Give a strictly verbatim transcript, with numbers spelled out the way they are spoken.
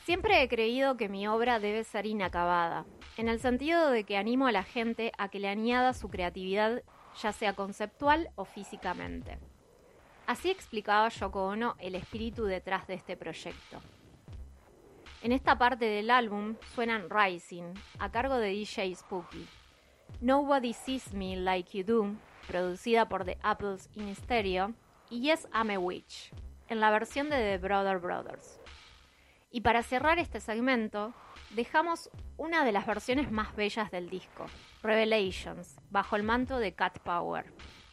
Siempre he creído que mi obra debe ser inacabada, en el sentido de que animo a la gente a que le añada su creatividad, ya sea conceptual o físicamente. Así explicaba Yoko Ono el espíritu detrás de este proyecto. En esta parte del álbum suenan Rising, a cargo de D J Spooky, Nobody Sees Me Like You Do, producida por The Apples in Stereo, y Yes, I'm a Witch, en la versión de The Brother Brothers. Y para cerrar este segmento, dejamos una de las versiones más bellas del disco, Revelations, bajo el manto de Cat Power.